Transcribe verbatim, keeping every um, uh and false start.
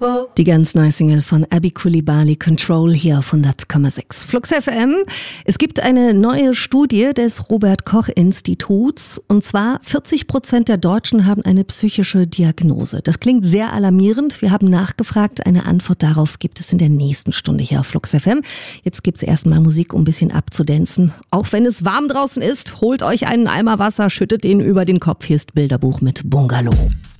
Die ganz neue Single von Abby Coulibaly, Control, hier auf hundert Komma sechs Flux F M. Es gibt eine neue Studie des Robert-Koch-Instituts und zwar vierzig Prozent der Deutschen haben eine psychische Diagnose. Das klingt sehr alarmierend. Wir haben nachgefragt. Eine Antwort darauf gibt es in der nächsten Stunde hier auf Flux F M. Jetzt gibt es erstmal Musik, um ein bisschen abzudancen. Auch wenn es warm draußen ist, holt euch einen Eimer Wasser, schüttet ihn über den Kopf. Hier ist Bilderbuch mit Bungalow.